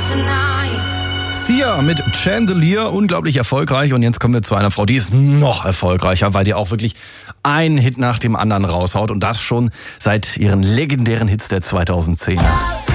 Sia mit Chandelier, unglaublich erfolgreich. Und jetzt kommen wir zu einer Frau, die ist noch erfolgreicher, weil die auch wirklich einen Hit nach dem anderen raushaut. Und das schon seit ihren legendären Hits der 2010er.